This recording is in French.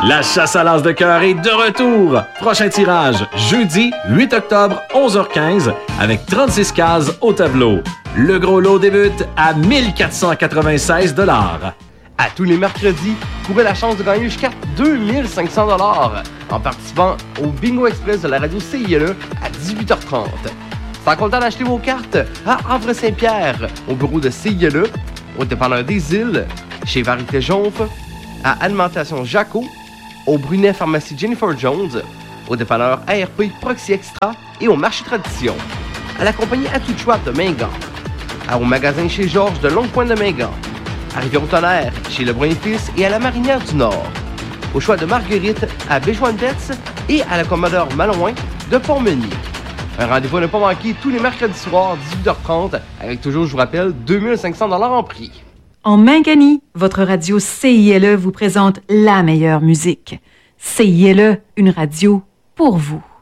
La chasse à l'as de cœur est de retour. Prochain tirage, jeudi 8 octobre, 11h15, avec 36 cases au tableau. Le gros lot débute à 1496 $. À tous les mercredis, courez la chance de gagner jusqu'à 2500 $ en participant au Bingo Express de la radio CILE à 18h30. Sans compter d'acheter vos cartes à Havre-Saint-Pierre, au bureau de CILE, au dépanneur des Îles, chez Varité Jonf, à Alimentation Jaco, au Brunet Pharmacie Jennifer Jones, au dépanneur ARP Proxy Extra et au Marché Tradition, à la compagnie Atout Schwab de Mingan, au magasin chez Georges de Longue-Pointe de Mingan, à Rivière-au-Tonnerre, chez Lebrun et Fils et à la Marinière du Nord, au choix de Marguerite à Béjoine-Betz et à la Commodore Malouin de Pont-Meunier. Un rendez-vous à ne pas manquer tous les mercredis soirs, 18h30, avec toujours, je vous rappelle, 2500 $ en prix. En Mingani, votre radio CILE vous présente la meilleure musique. CILE, une radio pour vous.